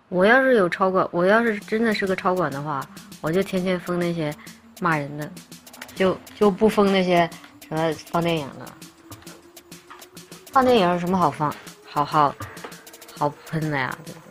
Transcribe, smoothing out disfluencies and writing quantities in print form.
我要是有超管，我要是真的是个超管的话，我就天天封那些骂人的，就不封那些什么放电影的。放电影有什么好放好喷的呀？对吧？